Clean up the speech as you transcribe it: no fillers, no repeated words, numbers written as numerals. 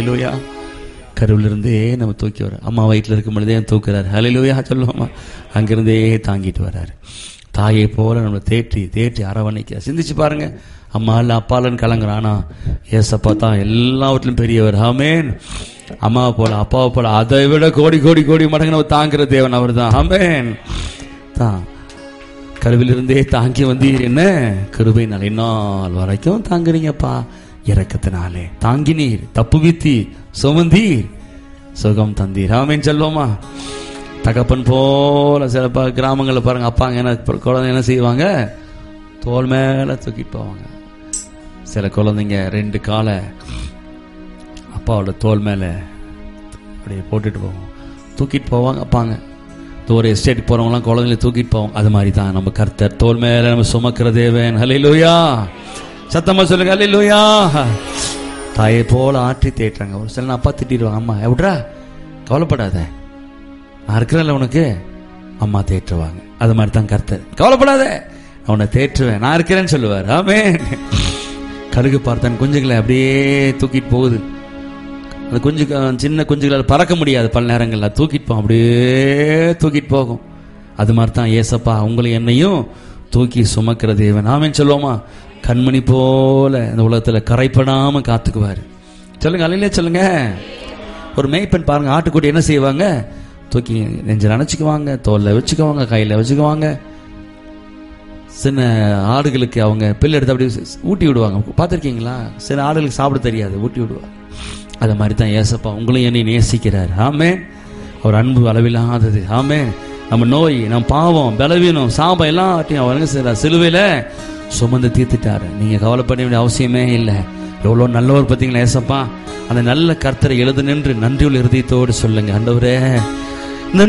ஹல்லேலூயா. கருவிலிருந்தே நம்ம தூக்கி வர, அம்மா வயிற்றில் இருக்கும் பொழுதே தூக்குறாரு. ஹல்லேலூயா சொல்லுவோமா. அங்கிருந்தே தாங்கிட்டு வர்றாரு. தாயை போல நம்மளை தேற்றி தேற்றி அரவணைக்க. சிந்திச்சு பாருங்க. அம்மா இல்லை அப்பாலன்னு கலங்குறானா, ஏசப்பா தான் எல்லாவற்றிலும் பெரியவர். ஆமேன். அம்மாவை போல அப்பாவை போல அதை விட கோடி கோடி கோடி மடங்கு நம்ம தாங்குற தேவன் அவர் தான். ஆமேன். தான் கருவிலிருந்தே தாங்கி வந்தீர், என்ன கிருபையினால் இந்நாள் வரைக்கும் தாங்குறீங்கப்பா. இரக்கத்தினாலே தாங்கினீர், தப்புவித்தீர், சுமந்தீர், சுகம் தந்தீர். ஆமேன் சொல்லுவோமா. தகப்பன் போல சில கிராமங்களில் பாருங்க, அப்பாங்க என்ன குழந்தை என்ன செய்வாங்க, தோல் மேல தூக்கிட்டு போவாங்க. சில குழந்தைங்க 2 காலை அப்பாவோட தோல் மேல அப்படியே போட்டுட்டு போவோம், தூக்கிட்டு போவாங்க அப்பாங்க. ஒரு எஸ்டேட் போறவங்களாம் குழந்தைங்களை தூக்கிட்டு போவோம். அது மாதிரி தான் நம்ம கர்த்தர் தோல் மேல நம்ம சுமக்கிற தேவன். ஹல்லேலூயா. சத்தமா சொல்லுங்க ஹல்லேலூயா. தாயை போல ஆற்றி தேட்டுறாங்க. ஒரு சில அப்பா திட்டிடுவாங்க, அம்மா எப்படா கவலைப்படாத நான் இருக்கிறேன்ல உனக்கு, அம்மா தேற்றுவாங்க. அது மாதிரி தான் கர்த்தர், கவலைப்படாத அவனை தேற்றுவேன் நான் இருக்கிறேன்னு சொல்லுவார். ஆமென். கழுகு பார்த்தான் குஞ்சுகளை அப்படியே தூக்கிட்டு போகுது. அந்த குஞ்சு சின்ன குஞ்சுகளால் பறக்க முடியாது, பல நேரங்கள்ல தூக்கிட்டு போகும், அப்படியே தூக்கிட்டு போகும். அது மாதிரி தான் ஏசப்பா உங்களையும் என்னையும் தூக்கி சுமக்கிற தேவன். ஆமென் சொல்லுவோமா. கண்மணி போல இந்த உலகத்துல கரைப்படாம காத்துக்குவாரு. சொல்லுங்க அல்லையிலே சொல்லுங்க. ஒரு மேய்ப்பன் பாருங்க, ஆட்டுக்குட்டி என்ன செய்வாங்க, தூக்கி நெஞ்சில் அணைச்சிக்குவாங்க, தோல்ல வச்சுக்குவாங்க, கையில வச்சுக்குவாங்க. சின்ன ஆடுகளுக்கு அவங்க பிள்ளை எடுத்து அப்படி ஊட்டி விடுவாங்க, பார்த்துருக்கீங்களா? சில ஆடுகளுக்கு சாப்பிட தெரியாது, ஊட்டி விடுவாங்க. அது மாதிரி தான் ஏசப்பா உங்களையும் என்னை நேசிக்கிறார். ஆமென். அவர் அன்பு அளவில்லாதது. ஆமென். நம்ம நோய், நம்ம பாவம், பலவீனம், சாபம் எல்லாத்தையும் அவர் செய்யறார், சிலுவையில சுமந்து தீர்த்துட்டாரு. நீங்க கவலைப்பட வேண்டிய அவசியமே இல்லை. எவ்வளவு நல்லவர் பார்த்தீங்களா ஏசப்பா. அந்த நல்ல கர்த்தரை எழுது நின்று நன்றியுள்ள இருதயத்தோடு சொல்லுங்க, ஆண்டவரே